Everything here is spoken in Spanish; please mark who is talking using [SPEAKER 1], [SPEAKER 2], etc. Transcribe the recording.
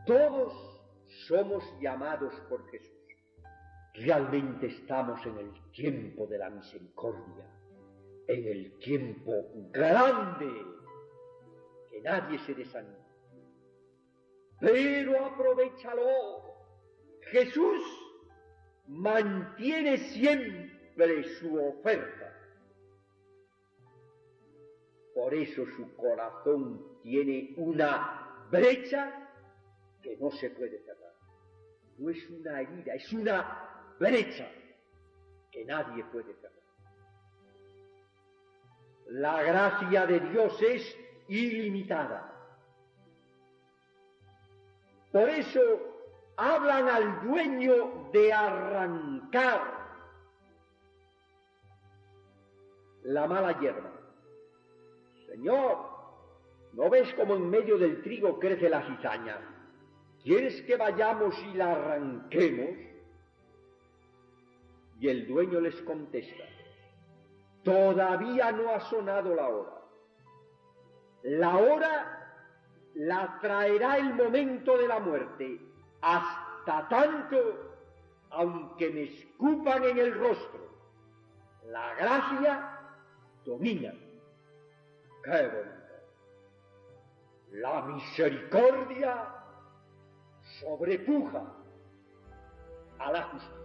[SPEAKER 1] Todos somos llamados por Jesús. Realmente estamos en el tiempo de la misericordia, en el tiempo grande, que nadie se desanime. Pero aprovéchalo. Jesús mantiene siempre su oferta. Por eso su corazón tiene una brecha que no se puede cerrar. No es una herida, es una brecha que nadie puede cerrar. La gracia de Dios es ilimitada. Por eso hablan al dueño de arrancar la mala hierba. Señor, ¿no ves cómo en medio del trigo crece la cizaña? ¿Quieres que vayamos y la arranquemos? Y el dueño les contesta, todavía no ha sonado la hora. La hora la traerá el momento de la muerte, hasta tanto, aunque me escupan en el rostro, la gracia domina. ¡Qué bonito! La misericordia sobrepuja a la justicia.